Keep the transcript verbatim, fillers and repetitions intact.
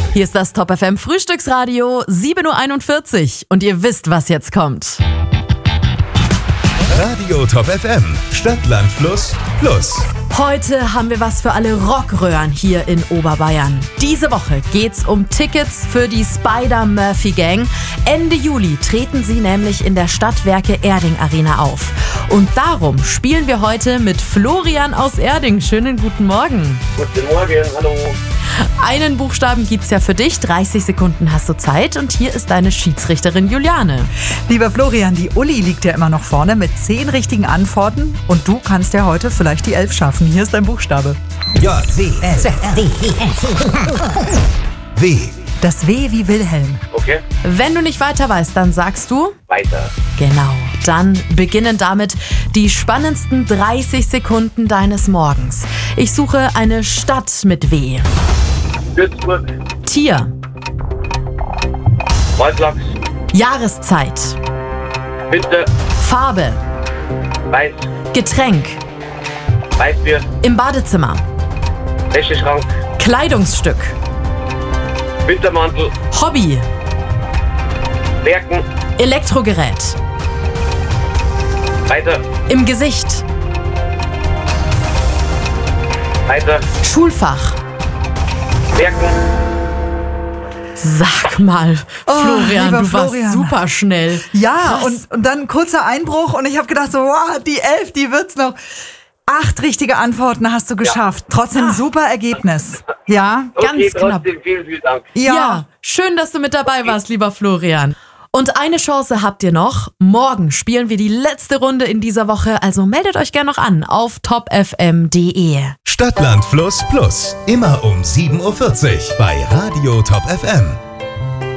Hier ist das Top F M Frühstücksradio, sieben Uhr einundvierzig und ihr wisst, was jetzt kommt. Radio Top F M, Stadt, Land, Fluss, Plus. Heute haben wir was für alle Rockröhren hier in Oberbayern. Diese Woche geht's um Tickets für die Spider-Murphy-Gang. Ende Juli treten sie nämlich in der Stadtwerke Erding Arena auf. Und darum spielen wir heute mit Florian aus Erding. Schönen guten Morgen. Guten Morgen, hallo. Einen Buchstaben gibt's ja für dich. dreißig Sekunden hast du Zeit. Und hier ist deine Schiedsrichterin Juliane. Lieber Florian, die Uli liegt ja immer noch vorne mit zehn richtigen Antworten. Und du kannst ja heute vielleicht die elf schaffen. Hier ist dein Buchstabe. J, W, S, W. Das W wie Wilhelm. Okay, Wenn du nicht weiter weißt, dann sagst du... weiter. Genau. Dann beginnen damit die spannendsten dreißig Sekunden deines Morgens. Ich suche eine Stadt mit W. Würzburg, Tier. Waldlachs, Jahreszeit. Winter, Farbe. Weiß, Getränk. Weißbier, Im Badezimmer. Wäscheschrank, Kleidungsstück. Wintermantel, Hobby. Werken, Elektrogerät. weiter, Im Gesicht. weiter, Schulfach. Werken, Sag mal, Florian, lieber du warst Florian. super schnell. Ja, Krass. und, und dann kurzer Einbruch und ich habe gedacht so, wow, die elf, die wird's noch. Acht richtige Antworten hast du geschafft. Trotzdem super Ergebnis. Ja, Ganz okay, knapp. trotzdem vielen, vielen Dank. ja. Ja, schön, dass du mit dabei warst, lieber Florian. Und eine Chance habt ihr noch. Morgen spielen wir die letzte Runde in dieser Woche, also meldet euch gerne noch an auf top f m punkt d e. Stadt, Land, Fluss, Plus. Immer um sieben Uhr vierzig bei Radio Top F M.